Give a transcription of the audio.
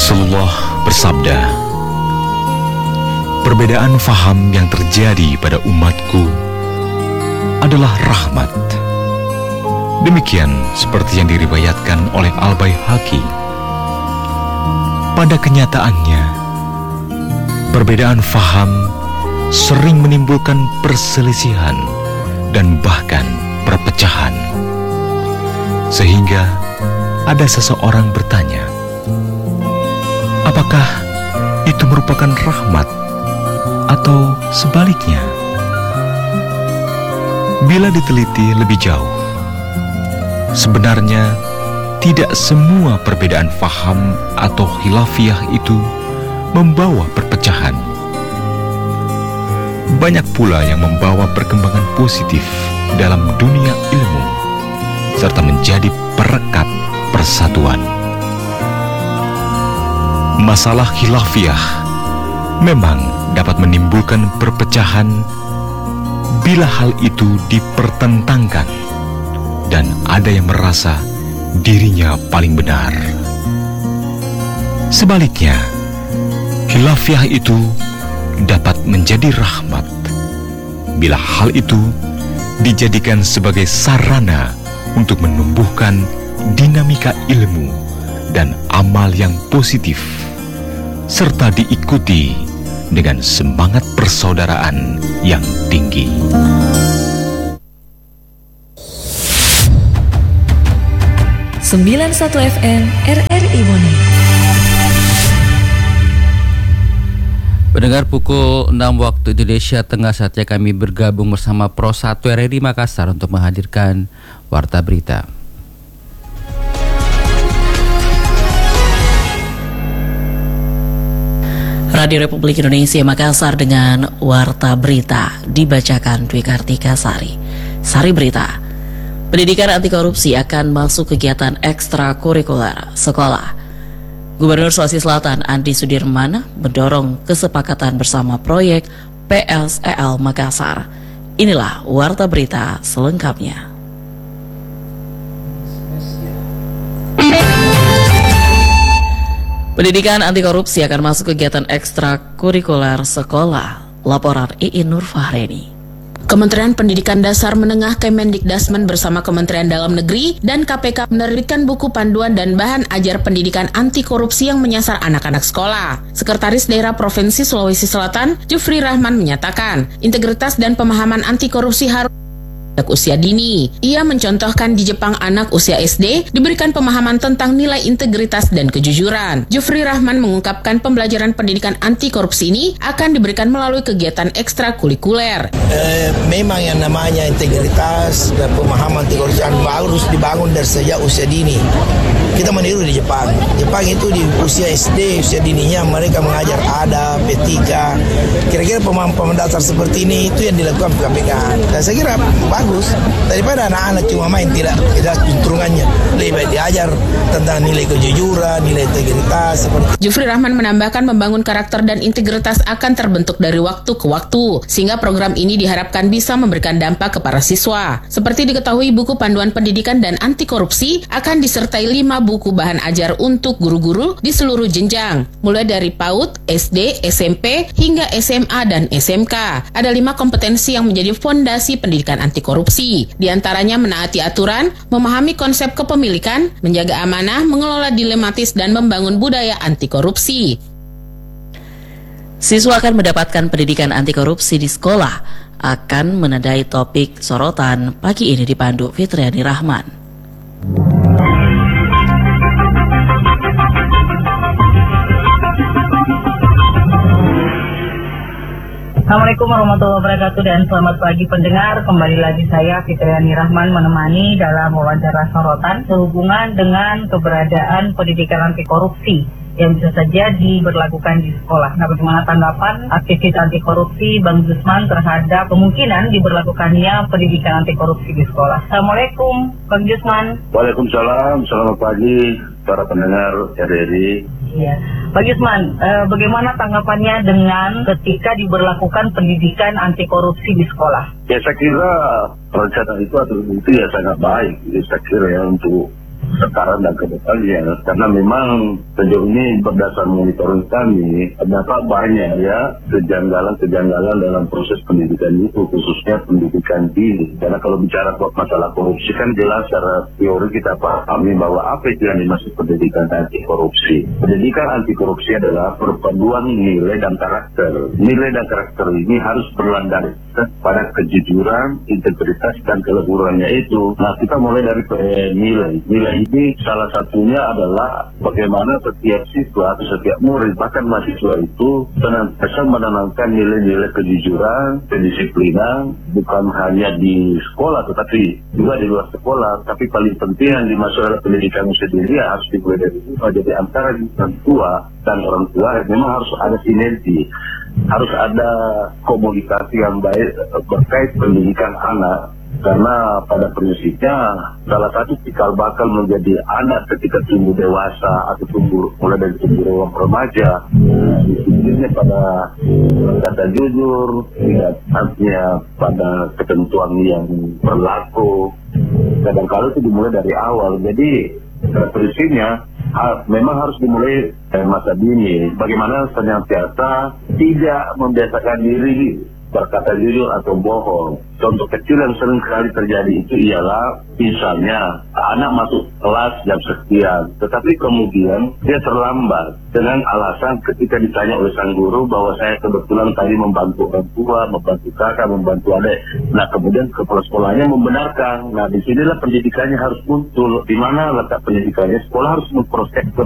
Rasulullah bersabda, "Perbedaan faham yang terjadi pada umatku adalah rahmat." Demikian seperti yang diriwayatkan oleh Al-Baihaqi. Pada kenyataannya, perbedaan faham sering menimbulkan perselisihan dan bahkan perpecahan. Sehingga ada seseorang bertanya, apakah itu merupakan rahmat atau sebaliknya? Bila diteliti lebih jauh, sebenarnya tidak semua perbedaan faham atau khilafiyah itu membawa perpecahan. Banyak pula yang membawa perkembangan positif dalam dunia ilmu, serta menjadi perekat persatuan. Masalah khilafiyah memang dapat menimbulkan perpecahan bila hal itu dipertentangkan dan ada yang merasa dirinya paling benar. Sebaliknya, khilafiyah itu dapat menjadi rahmat bila hal itu dijadikan sebagai sarana untuk menumbuhkan dinamika ilmu dan amal yang positif, serta diikuti dengan semangat persaudaraan yang tinggi. Sembilan 91 FM RRI Bone. Pendengar, pukul 6 waktu Indonesia Tengah, saatnya kami bergabung bersama Pro 1 RRI Makassar untuk menghadirkan Warta Berita. Radio Republik Indonesia Makassar dengan Warta Berita dibacakan Dwi Kartika Sari. Sari Berita. Pendidikan anti korupsi akan masuk kegiatan ekstrakurikuler sekolah. Gubernur Sulawesi Selatan Andi Sudirman mendorong kesepakatan bersama proyek PSEL Makassar. Inilah Warta Berita selengkapnya. Pendidikan anti korupsi akan masuk kegiatan ekstrakurikuler sekolah. Laporan Iin Nur Fahreni. Kementerian Pendidikan Dasar Menengah Kemendikdasmen bersama Kementerian Dalam Negeri dan KPK menerbitkan buku panduan dan bahan ajar pendidikan anti korupsi yang menyasar anak-anak sekolah. Sekretaris Daerah Provinsi Sulawesi Selatan, Jufri Rahman menyatakan, integritas dan pemahaman anti korupsi harus sejak usia dini. Ia mencontohkan di Jepang anak usia SD diberikan pemahaman tentang nilai integritas dan kejujuran. Jufri Rahman mengungkapkan pembelajaran pendidikan anti korupsi ini akan diberikan melalui kegiatan ekstrakurikuler. Memang yang namanya integritas dan pemahaman anti korupsi harus dibangun dari sejak usia dini. Kita meniru di Jepang. Jepang itu di usia SD, usia dininya mereka mengajar adab, etika. Kira-kira pemahaman dasar seperti ini itu yang dilakukan KPK. Dan saya kira bagus daripada anak-anak cuma main tidak juntrungannya. Lebih baik diajar tentang nilai kejujuran, nilai integritas seperti. Jufri Rahman menambahkan membangun karakter dan integritas akan terbentuk dari waktu ke waktu, sehingga program ini diharapkan bisa memberikan dampak ke para siswa. Seperti diketahui, buku panduan pendidikan dan anti korupsi akan disertai 5 buku bahan ajar untuk guru-guru di seluruh jenjang, mulai dari PAUD, SD, SMP, hingga SMA dan SMK. Ada 5 kompetensi yang menjadi fondasi pendidikan anti korupsi. Di antaranya menaati aturan, memahami konsep kepemilikan, menjaga amanah, mengelola dilematis, dan membangun budaya anti korupsi. Siswa akan mendapatkan pendidikan anti korupsi di sekolah akan menandai topik sorotan pagi ini dipandu Fitriani Rahman. Assalamualaikum warahmatullahi wabarakatuh dan selamat pagi pendengar. Kembali lagi saya Fitriani Rahman menemani dalam wawancara sorotan sehubungan dengan keberadaan pendidikan anti korupsi yang bisa saja diberlakukan di sekolah. Nah, bagaimana tanggapan aktivis anti korupsi Bang Jusman terhadap kemungkinan diberlakukannya pendidikan anti korupsi di sekolah? Assalamualaikum Bang Jusman. Waalaikumsalam, selamat pagi para pendengar RRI. Iya, Pak Jusman, bagaimana tanggapannya dengan ketika diberlakukan pendidikan anti korupsi di sekolah? Ya, saya kira rencana itu atau itu ya sangat baik. Jadi saya kira ya untuk sekarang dan ke depannya. Karena memang sejauh ini berdasar monitoring kami, terdapat banyak ya kejanggalan-kejanggalan dalam proses pendidikan itu, khususnya pendidikan tinggi. Karena kalau bicara masalah korupsi kan jelas secara teori kita pahami bahwa apa itu yang dimaksud pendidikan anti korupsi. Pendidikan anti korupsi adalah perpaduan nilai dan karakter. Nilai dan karakter ini harus berlandaskan pada kejujuran, integritas, dan keluhurannya itu. Nah, kita mulai dari nilai. Nilai ini salah satunya adalah bagaimana setiap siswa atau setiap murid, bahkan mahasiswa itu senantiasa menanamkan nilai-nilai kejujuran, kedisiplinan, bukan hanya di sekolah, tetapi juga di luar sekolah. Tapi paling penting yang dimaksud adalah pendidikan sendiri harus dimulai dari rumah. Jadi antara orang tua dan orang tua memang harus ada sinergi. Harus ada komunikasi yang baik berkait pendidikan anak. Karena pada prinsipnya salah satu cikal bakal menjadi anak ketika tumbuh dewasa atau mulai dari tumbuh remaja, disiplinnya pada kata jujur, tidak artinya pada ketentuan yang berlaku. Kadang-kadang itu dimulai dari awal. Jadi pada prinsipnya memang harus dimulai dari masa dini. Bagaimana senantiasa tidak membiasakan diri berkata jujur atau bohong. Contoh kecil yang sering kali terjadi itu ialah misalnya anak masuk kelas jam sekian, tetapi kemudian dia terlambat dengan alasan ketika ditanya oleh sang guru bahwa saya kebetulan tadi membantu orang tua, membantu kakak, membantu adik. Nah, kemudian kepala sekolahnya membenarkan. Nah, disinilah pendidikannya harus muncul. Di mana letak pendidikannya? Sekolah harus memproses